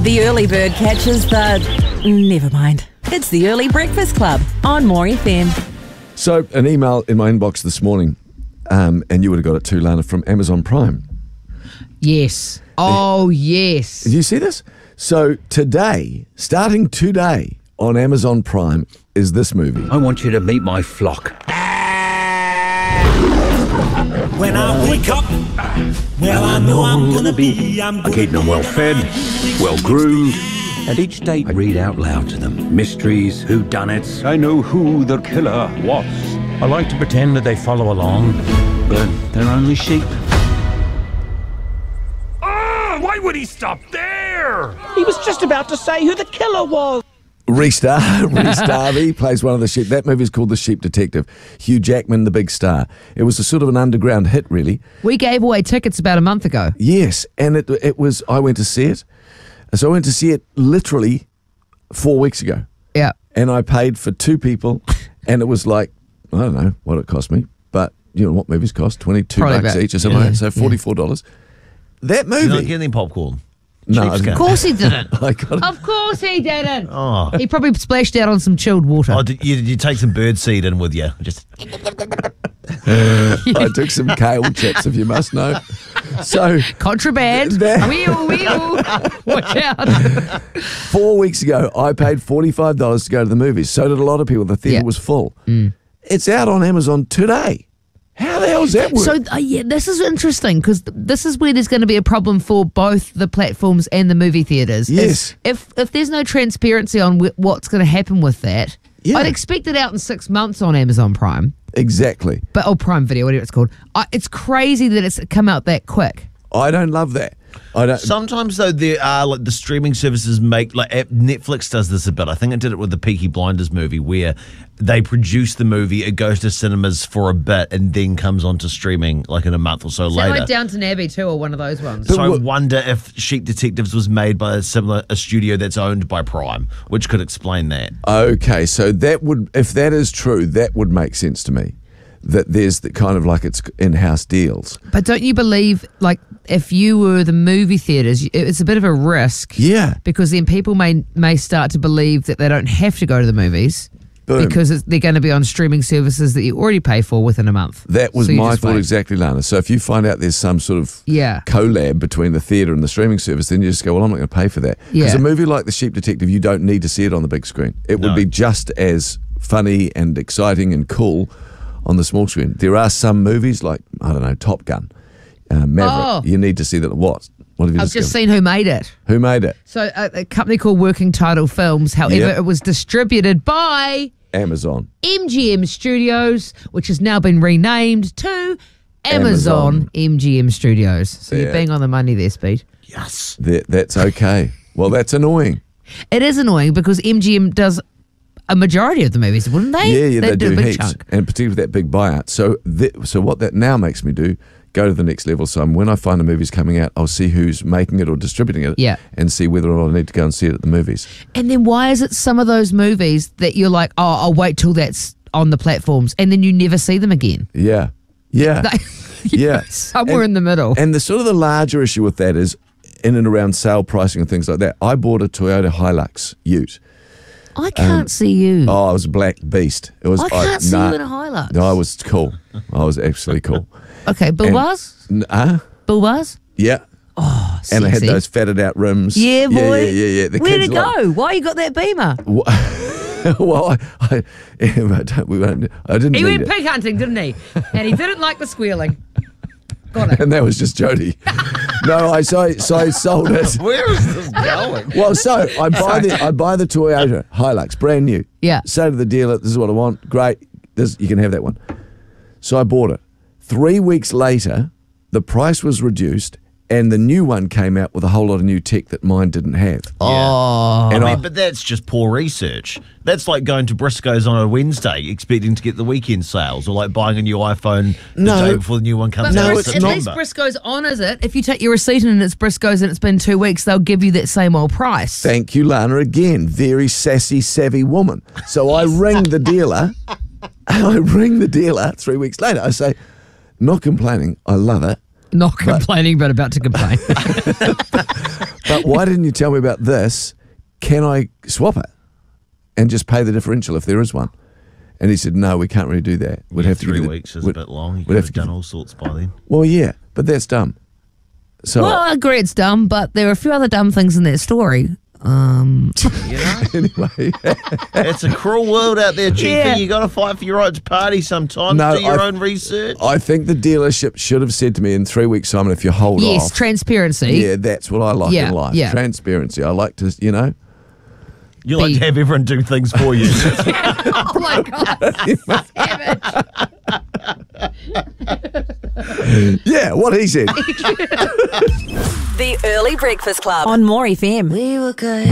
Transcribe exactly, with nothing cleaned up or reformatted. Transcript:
The early bird catches the... Never mind. It's the Early Breakfast Club on More F M. So, an email in my inbox this morning, um, and you would have got it too, Lana, from Amazon Prime. Yes. Oh, yes. Did you see this? So, today, starting today on Amazon Prime, is this movie. I want you to meet my flock. When I wake up, well, I know I'm gonna be. I'm I keep them well fed, well groomed, and each day I read out loud to them mysteries, whodunits. I know who the killer was. I like to pretend that they follow along, but they're only sheep. Ah! Why would he stop there? He was just about to say who the killer was. Rhys Dar- Rhys Darby plays one of the sheep. That movie is called The Sheep Detective. Hugh Jackman, the big star. It was a sort of an underground hit, really. We gave away tickets about a month ago. Yes, and it it was. I went to see it. So I went to see it literally four weeks ago. Yeah. And I paid for two people, and it was like, I don't know what it cost me, but you know what movies cost? twenty-two Probably bucks about- each or something yeah, like that. So forty-four dollars. That movie. Did you not get any popcorn? No, I Cheapskate. Of course he didn't. I got it. Of course he didn't. Oh. He probably splashed out on some chilled water. Oh, did you, did you take some bird seed in with you? Just I took some kale chips, if you must know. So Contraband. That- Wheel, wheel. Watch out. four weeks ago, I paid forty-five dollars to go to the movies. So did a lot of people. The theatre Yeah. was full. It's out on Amazon today. How the hell does that work? So, uh, yeah, this is interesting because th- this is where there's going to be a problem for both the platforms and the movie theatres. is Yes. If if there's no transparency on wh- what's going to happen with that, Yeah. I'd expect it out in six months on Amazon Prime. Exactly. But oh, Prime Video, whatever it's called. I, it's crazy that it's come out that quick. I don't love that. I don't. sometimes though there are like the streaming services make like app, Netflix does this a bit. I think it did it with the Peaky Blinders movie where they produce the movie, it goes to cinemas for a bit, and then comes onto streaming like in a month or so Is that later. like Downton Abbey too, or one of those ones? So I what- wonder if Sheep Detectives was made by a similar a studio that's owned by Prime, which could explain that. Okay, so that would, if that is true, that would make sense to me. That there's the kind of like it's in-house deals. But don't you believe, like, if you were the movie theatres, it's a bit of a risk. Yeah. Because then people may may start to believe that they don't have to go to the movies Boom. because it's, they're going to be on streaming services that you already pay for within a month. That was So you my just thought wait. exactly, Lana. So if you find out there's some sort of Yeah. collab between the theatre and the streaming service, then you just go, well, I'm not going to pay for that. Because Yeah. a movie like The Sheep Detective, you don't need to see it on the big screen. It would No. be just as funny and exciting and cool on the small screen. There are some movies like, I don't know, Top Gun, uh, Maverick. Oh. You need to see that. What? What have you I've discovered? just seen who made it. Who made it? So a, a company called Working Title Films. However, Yep. it was distributed by Amazon. M G M Studios, which has now been renamed to Amazon, Amazon. M G M Studios. So Yeah. you're being on the money there, Speed. Yes. That, that's okay. Well, that's annoying. It is annoying because M G M does a majority of the movies, wouldn't they? Yeah, yeah, they, do, do a big heaps, chunk. and particularly that big buyout. So, th- so what that now makes me do, go to the next level. So, when I find a movie's coming out, I'll see who's making it or distributing it, Yeah. and see whether or not I need to go and see it at the movies. And then why is it some of those movies that you're like, oh, I'll wait till that's on the platforms, and then you never see them again? Yeah, yeah, Like, yeah. somewhere And- in the middle. And the sort of the larger issue with that is, in and around sale pricing and things like that. I bought a Toyota Hilux Ute. I can't see you. Oh, I was a black beast. It was. I can't see nah, you in a Hilux. No, I was cool. I was absolutely cool. Okay, Bill And- Bars? N- Uh, Bill Bars? yeah. Oh, And I had sexy. those fatted out rims. Yeah, boy. Yeah, yeah, yeah. yeah. The Where'd kids it like- go? Why you got that Beamer? well, I, I, I, don't, we won't, I didn't He need went it. pig hunting, didn't he? And he didn't like the squealing. Got it. And that was just Jody. no, I so, I- so I sold it. Where is this going? Well, so I buy the I buy the Toyota Hilux, brand new. Yeah. Say to the dealer, "This is what I want. Great, this you can have that one." So I bought it. Three weeks later, the price was reduced, and the new one came out with a whole lot of new tech that mine didn't have. Oh. And I I, mean, but that's just poor research. That's like going to Briscoe's on a Wednesday expecting to get the weekend sales, or like buying a new iPhone the No. day before the new one comes But out. No, in Bris- it's at not. least Briscoe's honours it. If you take your receipt and it's Briscoe's and it's been two weeks, they'll give you that same old price. thank you, Lana, again, very sassy, savvy woman. So I ring the dealer. I ring the dealer three weeks later. I say, not complaining. I love it. Not complaining, but, but about to complain. But why didn't you tell me about this? Can I swap it and just pay the differential if there is one? And he said, no, we can't really do that. We'd Yeah, have to three give you the- weeks is a we'd- bit long. You we'd could have have to done give- all sorts by then. Well, yeah, but that's dumb. So Well, I agree it's dumb, but there are a few other dumb things in that story. Um, You know? anyway, It's a cruel world out there, Chiefy. Yeah. You got to fight for your right to party sometimes. No, Do your I- own research. I think the dealership should have said to me in three weeks' time, if you hold yes, off. transparency. Yeah, that's what I like Yeah, in life. yeah. Transparency. I like to, you know. You like Be- to have everyone do things for you. Oh my God. Savage. Yeah, what he said. The Early Breakfast Club on More F M. We were good.